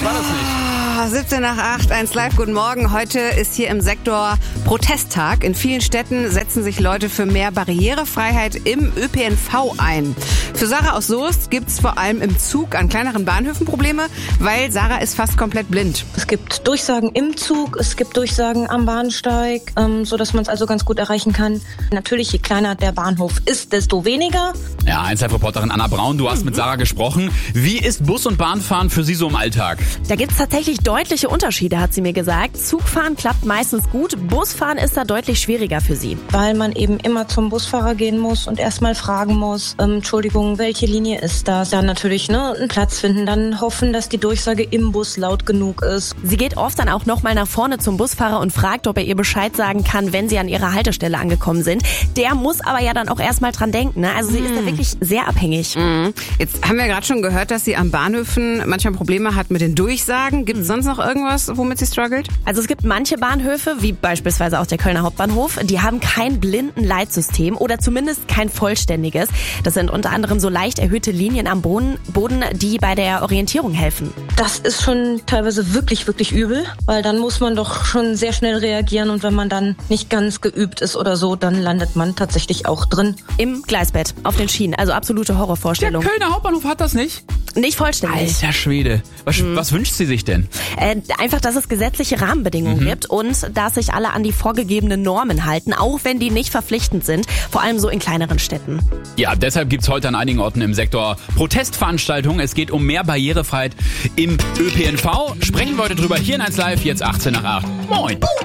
Was war das nicht? 17 nach 8, 1 Live, guten Morgen. Heute ist hier im Sektor Protesttag. In vielen Städten setzen sich Leute für mehr Barrierefreiheit im ÖPNV ein. Für Sarah aus Soest gibt's vor allem im Zug an kleineren Bahnhöfen Probleme, weil Sarah ist fast komplett blind. Es gibt Durchsagen im Zug, es gibt Durchsagen am Bahnsteig, sodass man es also ganz gut erreichen kann. Natürlich, je kleiner der Bahnhof ist, desto weniger. Ja, 1Live-Reporterin Anna Braun, du hast mit Sarah gesprochen. Wie ist Bus- und Bahnfahren für Sie so im Alltag? Da gibt's tatsächlich deutliche Unterschiede, hat sie mir gesagt. Zugfahren klappt meistens gut, Busfahren ist da deutlich schwieriger für sie. Weil man eben immer zum Busfahrer gehen muss und erstmal fragen muss, Entschuldigung, welche Linie ist das? Dann natürlich einen Platz finden, dann hoffen, dass die Durchsage im Bus laut genug ist. Sie geht oft dann auch nochmal nach vorne zum Busfahrer und fragt, ob er ihr Bescheid sagen kann, wenn sie an ihrer Haltestelle angekommen sind. Der muss aber ja dann auch erstmal dran denken. Ne? Also sie ist da wirklich sehr abhängig. Jetzt haben wir gerade schon gehört, dass sie am Bahnhöfen manchmal Probleme hat mit den Durchsagen. Gibt es sonst noch irgendwas, womit sie struggelt? Also es gibt manche Bahnhöfe, wie beispielsweise auch der Kölner Hauptbahnhof, die haben kein Blindenleitsystem oder zumindest kein vollständiges. Das sind unter anderem so leicht erhöhte Linien am Boden, die bei der Orientierung helfen. Das ist schon teilweise wirklich, wirklich übel, weil dann muss man doch schon sehr schnell reagieren und wenn man dann nicht ganz geübt ist oder so, dann landet man tatsächlich auch drin. Im Gleisbett, auf den Schienen, also absolute Horrorvorstellung. Der Kölner Hauptbahnhof hat das nicht? Nicht vollständig. Alter Schwede. Was wünscht sie sich denn? Einfach, dass es gesetzliche Rahmenbedingungen gibt und dass sich alle an die vorgegebenen Normen halten, auch wenn die nicht verpflichtend sind, vor allem so in kleineren Städten. Ja, deshalb gibt's heute an einigen Orten im Sektor Protestveranstaltungen. Es geht um mehr Barrierefreiheit im ÖPNV. Sprechen wir heute drüber hier in 1Live, jetzt 18 nach 8. Moin!